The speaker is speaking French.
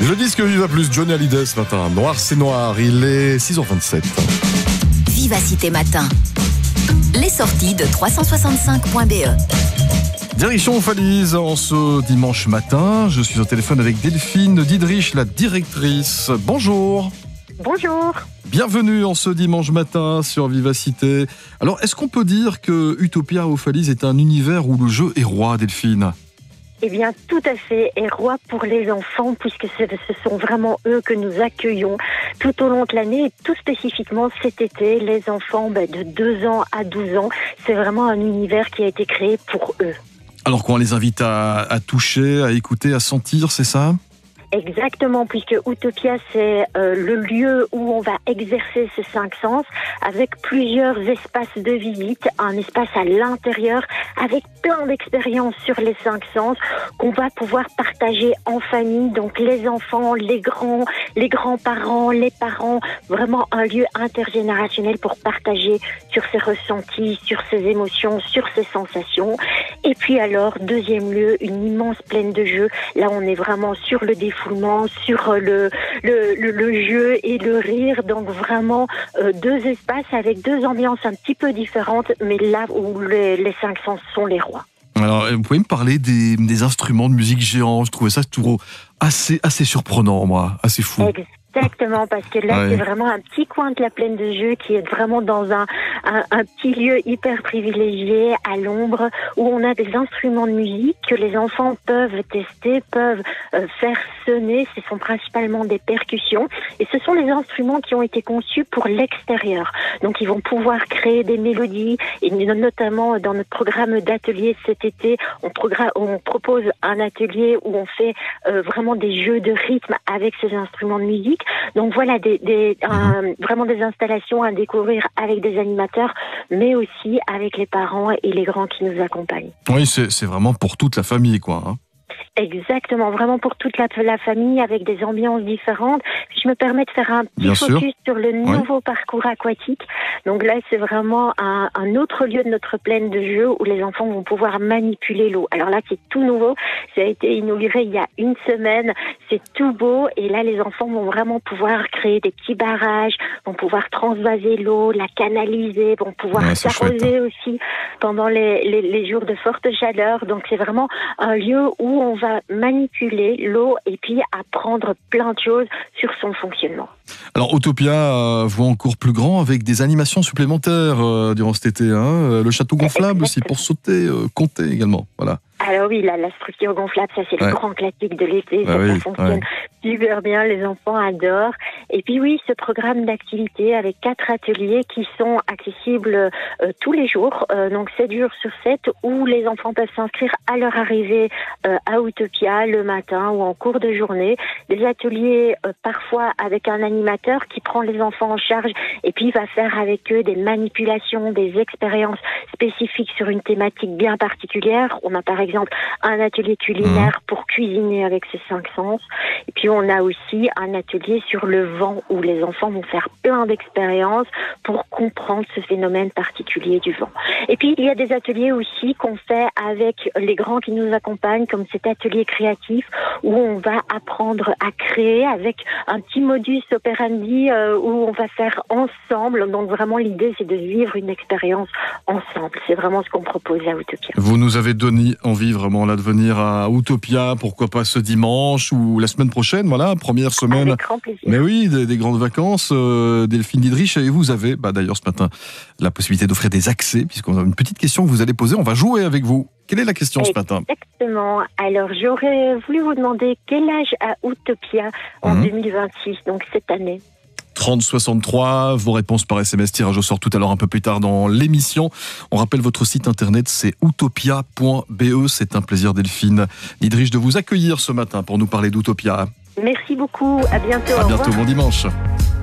Le disque Viva Plus, Johnny Hallyday ce matin. Noir c'est noir, il est 6h27. Vivacité Matin. Les sorties de 365.be. Direction Falise en ce dimanche matin. Je suis au téléphone avec Delphine Diedrich, la directrice. Bonjour. Bonjour. Bienvenue en ce dimanche matin sur Vivacité. Alors, est-ce qu'on peut dire que Utopia aux Falise est un univers où le jeu est roi, Delphine ? Eh bien, tout à fait, et roi pour les enfants, puisque ce sont vraiment eux que nous accueillons tout au long de l'année, et tout spécifiquement cet été, les enfants de 2 ans à 12 ans. C'est vraiment un univers qui a été créé pour eux. Alors qu'on les invite à toucher, à écouter, à sentir, c'est ça ? Exactement, puisque Utopia, c'est le lieu où on va exercer ces 5 sens avec plusieurs espaces de visite, un espace à l'intérieur avec plein d'expériences sur les 5 sens qu'on va pouvoir partager en famille, donc les enfants, les grands-parents, les parents, vraiment un lieu intergénérationnel pour partager sur ses ressentis, sur ses émotions, sur ses sensations. Et puis alors, deuxième lieu, une immense plaine de jeux. Là, on est vraiment sur le défoulement, sur le jeu et le rire. Donc vraiment 2 espaces avec 2 ambiances un petit peu différentes, mais là où les 5 sens sont les rois. Alors, vous pouvez me parler des instruments de musique géants ? Je trouvais ça toujours assez surprenant, moi, assez fou. Exactement, parce que là, c'est vraiment un petit coin de la plaine de jeu qui est vraiment dans un petit lieu hyper privilégié à l'ombre où on a des instruments de musique que les enfants peuvent tester, peuvent faire sonner. Ce sont principalement des percussions et ce sont les instruments qui ont été conçus pour l'extérieur. Donc, ils vont pouvoir créer des mélodies et notamment dans notre programme d'atelier cet été, on propose un atelier où on fait vraiment des jeux de rythme avec ces instruments de musique. Donc voilà, vraiment des installations à découvrir avec des animateurs, mais aussi avec les parents et les grands qui nous accompagnent. Oui, c'est vraiment pour toute la famille, quoi. Hein. Exactement, vraiment pour toute la famille avec des ambiances différentes. Je me permets de faire un petit focus sur le nouveau parcours aquatique. Donc là, c'est vraiment un autre lieu de notre plaine de jeu où les enfants vont pouvoir manipuler l'eau. Alors là, c'est tout nouveau. Ça a été inauguré il y a 1 semaine. C'est tout beau. Et là, les enfants vont vraiment pouvoir créer des petits barrages, vont pouvoir transvaser l'eau, la canaliser, vont pouvoir s'arroser aussi pendant les jours de forte chaleur. Donc c'est vraiment un lieu où on va manipuler l'eau et puis apprendre plein de choses sur son fonctionnement. Alors Utopia voit encore plus grand avec des animations supplémentaires durant cet été. Hein. Le château gonflable aussi pour sauter, compter également. Voilà. Alors oui, la structure gonflable, ça c'est le grand classique de l'été, ça fonctionne super bien, les enfants adorent. Et puis oui, ce programme d'activité avec 4 ateliers qui sont accessibles tous les jours, donc 7 jours sur 7, où les enfants peuvent s'inscrire à leur arrivée à Utopia le matin ou en cours de journée. Des ateliers parfois avec un animateur qui prend les enfants en charge et puis va faire avec eux des manipulations, des expériences spécifiques sur une thématique bien particulière. On a par exemple un atelier culinaire pour cuisiner avec ses 5 sens. Et puis on a aussi un atelier sur le vent où les enfants vont faire plein d'expériences pour comprendre ce phénomène particulier du vent. Et puis il y a des ateliers aussi qu'on fait avec les grands qui nous accompagnent, comme cet atelier créatif où on va apprendre à créer avec un petit modus operandi où on va faire ensemble. Donc vraiment l'idée c'est de vivre une expérience ensemble. C'est vraiment ce qu'on propose à Utopia. Vous nous avez donné envie vraiment là de venir à Utopia, pourquoi pas ce dimanche ou la semaine prochaine, voilà, première semaine. Avec grand plaisir. Mais oui, des grandes vacances. Delphine Diedrich, et vous avez d'ailleurs ce matin la possibilité d'offrir des accès, puisqu'on a une petite question que vous allez poser, on va jouer avec vous. Quelle est la question ce matin ? Exactement. Alors j'aurais voulu vous demander quel âge a Utopia en 2026, donc cette année. 3063, vos réponses par SMS, tirage au sort tout à l'heure un peu plus tard dans l'émission. On rappelle votre site internet, c'est utopia.be. C'est un plaisir Delphine Diedrich de vous accueillir ce matin pour nous parler d'Utopia. Merci beaucoup, à bientôt. À bientôt, bon dimanche.